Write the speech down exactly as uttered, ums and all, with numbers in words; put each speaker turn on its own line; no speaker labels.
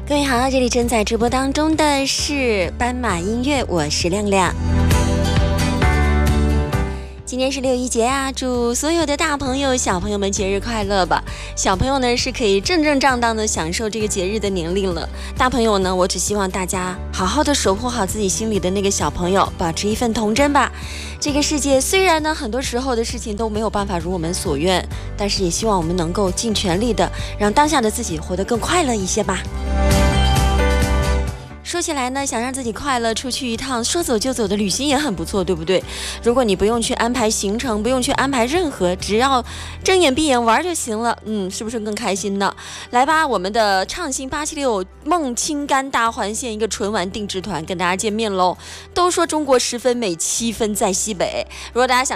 各位好，这里正在直播当中的是斑马音乐，我是亮亮。今天是六一节啊，祝所有的大朋友小朋友们节日快乐吧。小朋友呢是可以正正当当的享受这个节日的年龄了，大朋友呢我只希望大家好好的守护好自己心里的那个小朋友，保持一份童真吧。这个世界虽然呢很多时候的事情都没有办法如我们所愿，但是也希望我们能够尽全力的让当下的自己活得更快乐一些吧。说起来呢，想让自己快乐，出去一趟说走就走的旅行也很不错，对不对？如果你不用去安排行程，不用去安排任何，只要睁眼闭眼玩就行了，嗯，是不是更开心呢？来吧，我们的畅行八七六梦清甘大环线一个纯玩定制团跟大家见面喽。都说中国十分美，七分在西北。如果大家想